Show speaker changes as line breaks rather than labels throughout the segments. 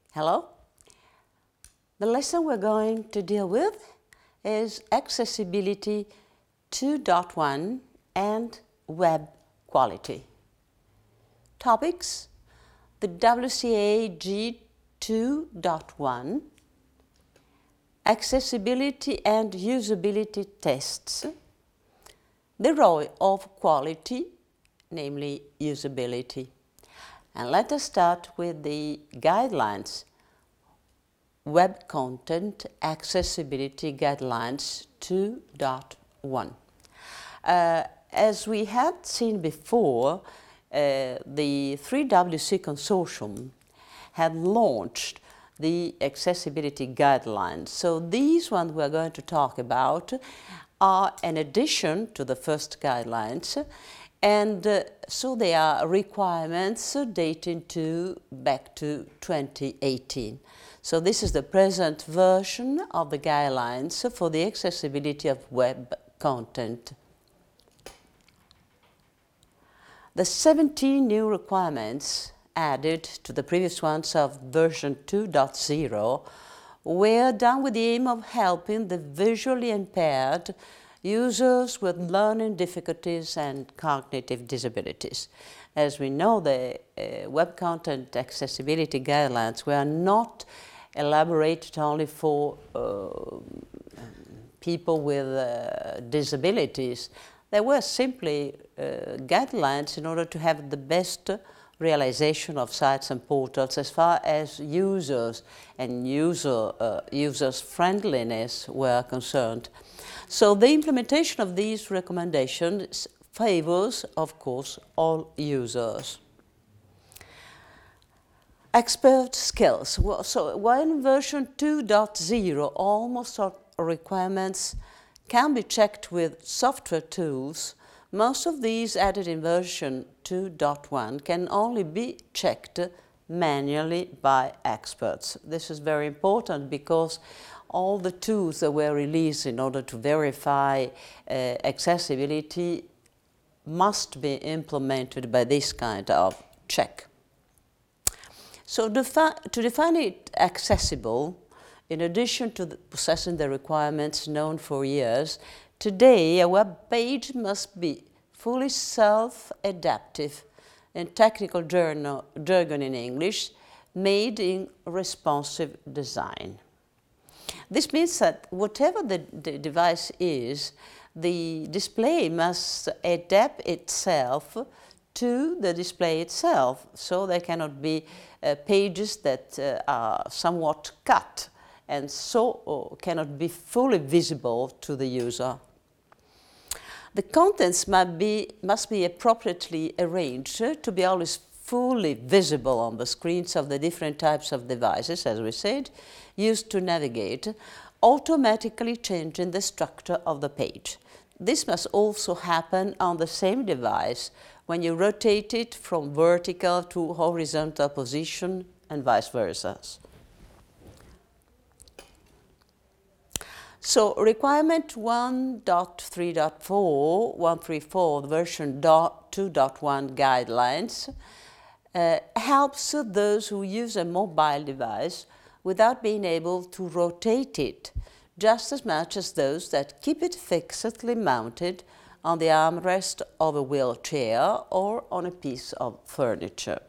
Hello. The lesson we're going to deal with is Accessibility 2.1 and Web Quality. Topics: the WCAG 2.1, Accessibility and Usability Tests, the role of quality, namely usability. And let us start with the guidelines. Web Content Accessibility Guidelines 2.1. As we had seen before, the 3WC Consortium had launched the accessibility guidelines. So these ones we're going to talk about are an addition to the first guidelines, and so they are requirements dating back to 2018. So this is the present version of the guidelines for the accessibility of web content. The 17 new requirements added to the previous ones of version 2.0 were done with the aim of helping the visually impaired users with learning difficulties and cognitive disabilities. As we know, the web content accessibility guidelines were not elaborated only for people with disabilities. They were simply guidelines in order to have the best realization of sites and portals as far as users and users' friendliness were concerned. So the implementation of these recommendations favors, of course, all users. Expert skills. Well, so when version 2.0, almost all requirements can be checked with software tools, most of these added in version 2.1 can only be checked manually by experts. This is very important because all the tools that were released in order to verify accessibility must be implemented by this kind of check. So to define it accessible, in addition to possessing the requirements known for years, today a web page must be fully self-adaptive, in technical jargon in English, made in responsive design. This means that whatever the device is, the display must adapt itself to the display itself, so there cannot be pages that are somewhat cut and so cannot be fully visible to the user. The contents must be appropriately arranged to be always fully visible on the screens of the different types of devices, as we said, used to navigate, automatically changing the structure of the page. This must also happen on the same device when you rotate it from vertical to horizontal position and vice versa. So requirement 1.3.4, version 2.1 guidelines, helps those who use a mobile device without being able to rotate it, just as much as those that keep it fixedly mounted on the armrest of a wheelchair or on a piece of furniture.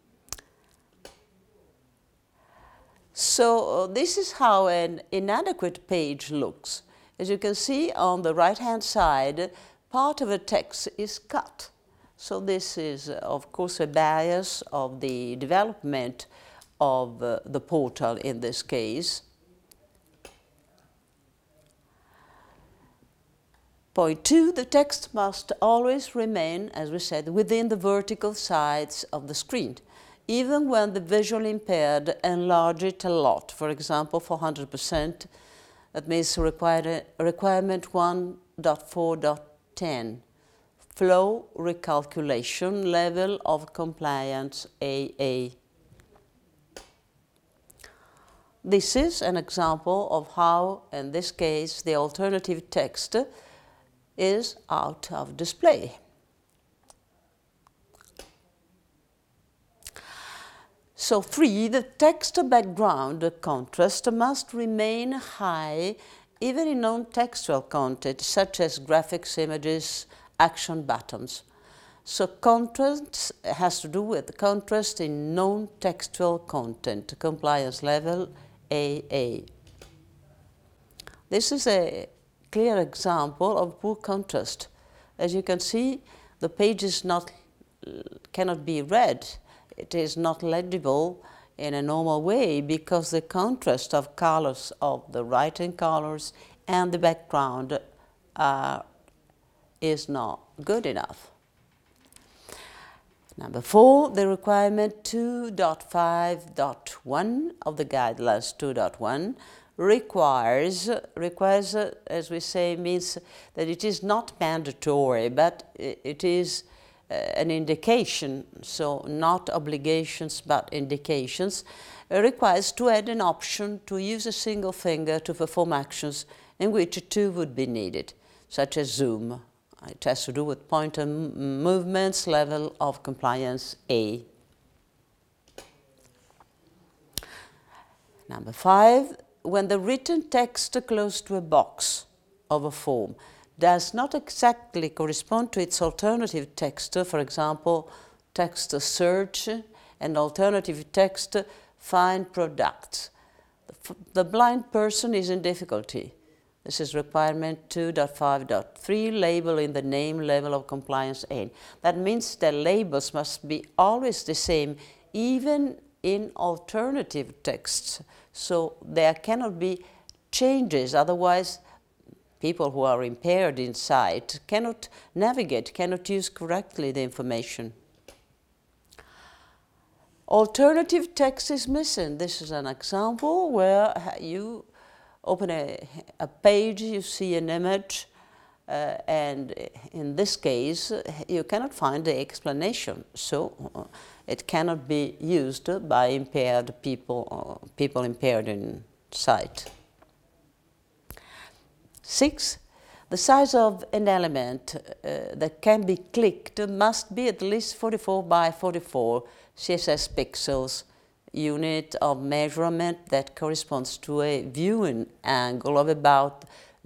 So this is how an inadequate page looks. As you can see on the right-hand side, part of the text is cut. So this is, of course, a bias of the development of the portal in this case. Point 2, the text must always remain, as we said, within the vertical sides of the screen, even when the visually impaired enlarge it a lot, for example, 400%, that means requirement 1.4.10, flow recalculation level of compliance AA. This is an example of how, in this case, the alternative text is out of display. So 3, the text background contrast must remain high even in non-textual content, such as graphics, images, action buttons. So contrast has to do with contrast in non-textual content, compliance level AA. This is a clear example of poor contrast. As you can see, the page is cannot be read. It is not legible in a normal way because the contrast of colors of the writing colors and the background is not good enough. Number 4, the requirement 2.5.1 of the guidelines 2.1 requires, as we say, means that it is not mandatory, but it is an indication, so not obligations but indications, requires to add an option to use a single finger to perform actions in which 2 would be needed, such as zoom. It has to do with pointer movements, level of compliance A. Number 5, when the written text close to a box of a form does not exactly correspond to its alternative text, for example, text search and alternative text find products, the blind person is in difficulty. This is requirement 2.5.3, label in the name level of compliance A. That means that labels must be always the same, even in alternative texts. So there cannot be changes, otherwise people who are impaired in sight cannot navigate, cannot use correctly the information. Alternative text is missing. This is an example where you open a page, you see an image, and in this case you cannot find the explanation, so it cannot be used by impaired people, people impaired in sight. 6, the size of an element that can be clicked must be at least 44 by 44 CSS pixels, unit of measurement that corresponds to a viewing angle of about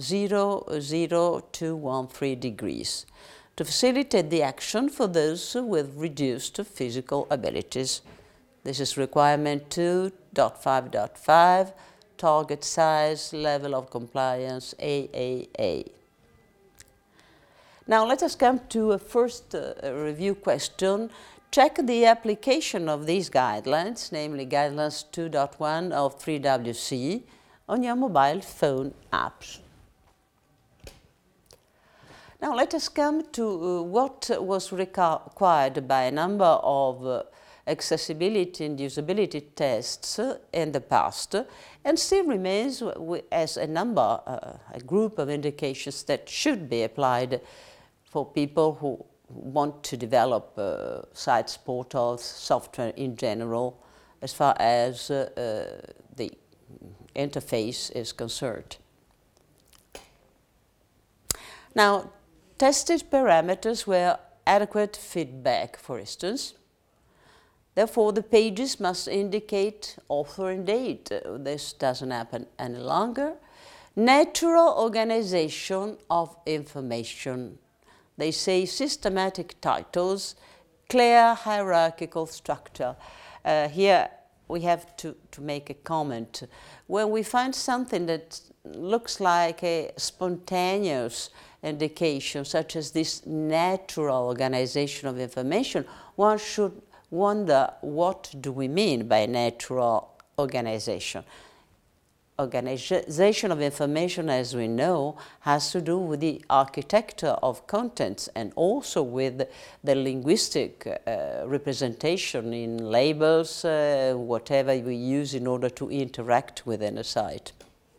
0.0213 degrees, to facilitate the action for those with reduced physical abilities. This is requirement 2.5.5, target size, level of compliance AAA. Now let us come to a first review question. Check the application of these guidelines, namely guidelines 2.1 of 3WC, on your mobile phone apps. Now let us come to what was required by a number of accessibility and usability tests in the past, and still remains as a group of indications that should be applied for people who want to develop sites, portals, software in general, as far as the interface is concerned. Now, tested parameters were adequate feedback, for instance. Therefore, the pages must indicate author and date. This doesn't happen any longer. Natural organization of information. They say systematic titles, clear hierarchical structure. Here we have to make a comment. When we find something that looks like a spontaneous indication, such as this natural organization of information, one should wonder, what do we mean by natural organization? Organization of information, as we know, has to do with the architecture of contents and also with the linguistic representation in labels, whatever we use in order to interact within a site.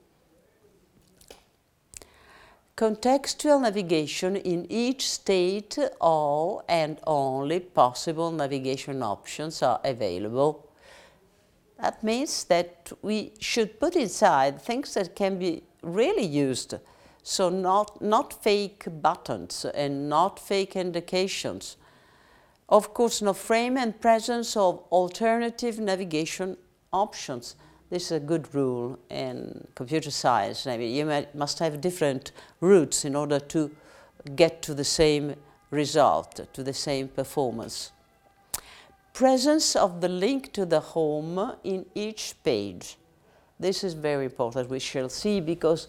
Contextual navigation in each state, all and only possible navigation options are available. That means that we should put inside things that can be really used, so not fake buttons and not fake indications. Of course, no frame and presence of alternative navigation options. This is a good rule in computer science. I mean, you must have different routes in order to get to the same result, to the same performance. Presence of the link to the home in each page. This is very important, we shall see, because